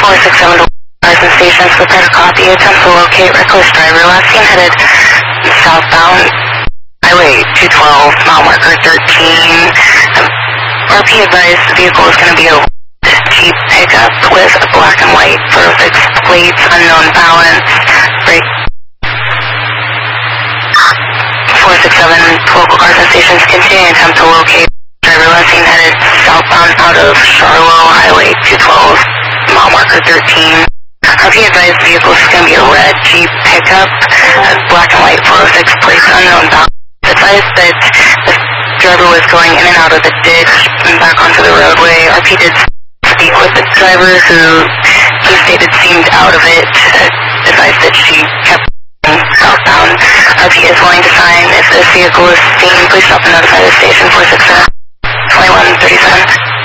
467 cars and stations, prepare to copy. Attempt to locate reckless driver. Last seen headed southbound Highway 212, mile marker 13. RP advised the vehicle is going to be a Jeep pickup with black and white fixed plates, unknown balance. Brake. 467 local cars and stations continuing attempt to locate driver. Last seen headed southbound out of Charlotte Highway 212, mile marker 13. RP advised the vehicle is going to be a red Jeep pickup, black and white 406 plates, unknown balance. Advised that the driver was going in and out of the ditch and back onto the roadway. RP did speak with the driver who he stated seemed out of it. Advised that she kept southbound. RP is willing to sign. If this vehicle is seen, please stop and notify the station 467 2137.